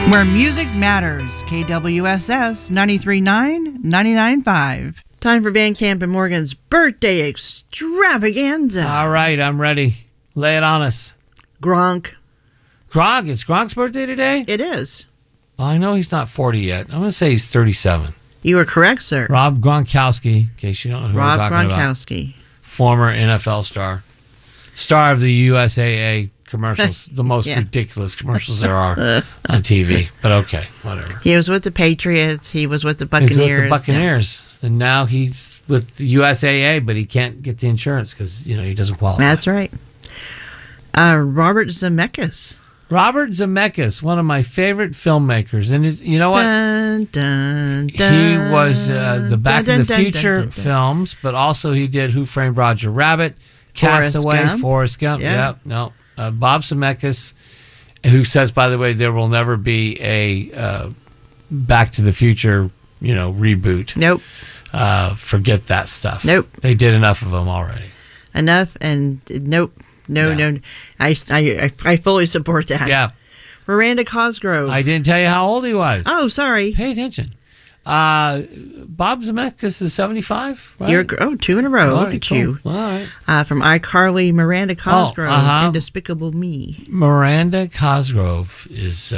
Where music matters. KWSS 93.9, 99.5. Time for Van Camp and Morgan's birthday extravaganza. All right, I'm ready. Lay it on us. Gronk. Gronk? It's Gronk's birthday today? It is. Well, I know he's not 40 yet. I'm going to say he's 37. You are correct, sir. Rob Gronkowski, in case you don't know who we're talking Gronkowski. about. Former NFL star. Star of the USAA commercials. The most ridiculous commercials there are on TV. But okay, whatever. He was with the Patriots. He was with the Buccaneers. He's with the Buccaneers. Yeah. And now he's with the USAA, but he can't get the insurance because, he doesn't qualify. That's right. Robert Zemeckis. Robert Zemeckis, one of my favorite filmmakers. And you know what? Dun, dun, dun, he was the Back to the Future films, but also he did Who Framed Roger Rabbit, Castaway, Forrest Gump. Yeah. Bob Zemeckis, who says, by the way, there will never be a Back to the Future, reboot. Nope. Forget that stuff. Nope. They did enough of them already. Enough, and nope. No. I fully support that. Yeah. Miranda Cosgrove. I didn't tell you how old he was. Oh, sorry. Pay attention. Bob Zemeckis is 75, right? Two in a row. Look at you. All right. From iCarly, Miranda Cosgrove and Despicable Me. Miranda Cosgrove is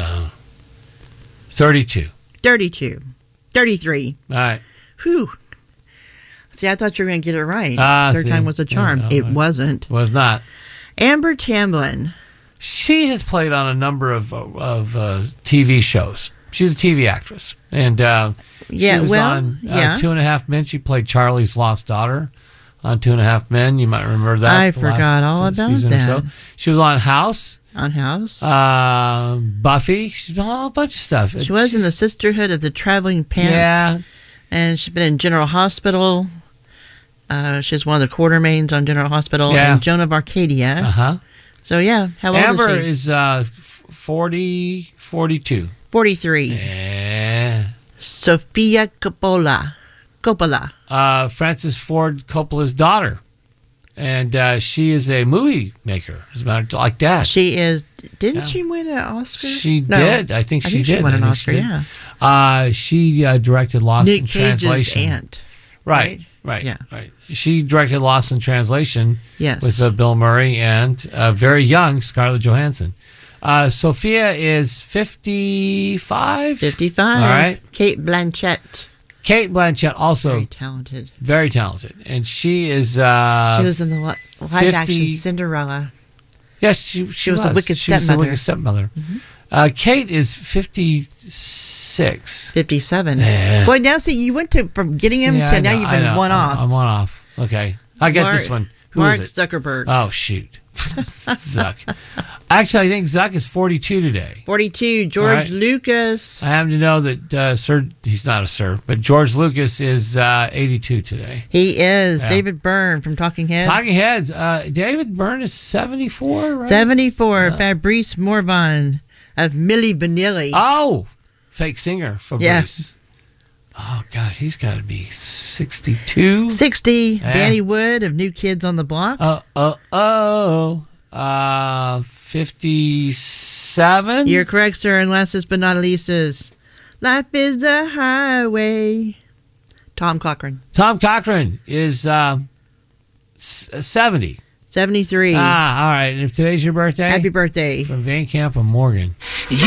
32. 32. 33. All right. Whew. See, I thought you were going to get it right. Third time was a charm. Yeah, it wasn't. Was not. Amber Tamblyn. She has played on a number of TV shows. She's a TV actress. And she was on 2.5 Men. She played Charlie's Lost Daughter on 2.5 Men. You might remember that. I forgot all about that. So. She was on House. On House. Buffy. She's been on a bunch of stuff. She was in the Sisterhood of the Traveling Pants. Yeah. And she's been in General Hospital. She's one of the Quartermains on General Hospital. Yeah. And Joan of Arcadia. Uh-huh. So, yeah. How old Amber is she? is 42. 43. Yeah. Sofia Coppola. Francis Ford Coppola's daughter. And she is a movie maker, as a matter of like that. She is. Didn't she win an Oscar? She did. I think she did. She won an Oscar, yeah. She directed Lost in Translation. Nick Cage's aunt. Right. She directed Lost in Translation with Bill Murray and very young Scarlett Johansson. Sophia is 55. 55. All right. Cate Blanchett. Kate Blanchett, also very talented, and she is. She was in the live action Cinderella. Yes, she was a wicked stepmother. Mm-hmm. Kate is 56. 57. Boy, now see, you went from getting him to now you've been one off. I'm one off. Okay, I get this one. Who Mark is it? Zuckerberg. Oh shoot, Zuck. Actually, I think Zuck is 42 today. 42. George Lucas. I happen to know that he's not a sir, but George Lucas is 82 today. He is. Yeah. David Byrne from Talking Heads. Talking Heads. David Byrne is 74, right? 74. Fabrice Morvan of Milli Vanilli. Oh, fake singer Fabrice. Yeah. Oh, God, he's got to be 62. 60. Yeah. Danny Wood of New Kids on the Block. 57. You're correct, sir. And last but not least is Life is a Highway. Tom Cochran. Tom Cochran is 70. 73. All right. And if today's your birthday, happy birthday. From Van Camp and Morgan.